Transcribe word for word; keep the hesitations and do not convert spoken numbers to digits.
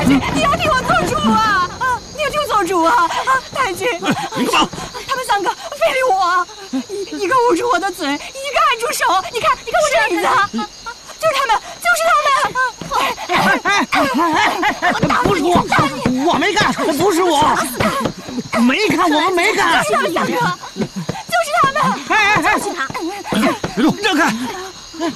君，你要替我做主啊！啊，你要替我做主啊！啊，太君， 你干嘛？ 他们三个非礼我，一一个捂住我的嘴，一个按住手。你看，你看我这影子，就是他们，就是他们！ 不是我，我没干，不是我，没干，我们没干。 就是他们三个，就是他们， 哎哎哎， 就是他。 别动，让开！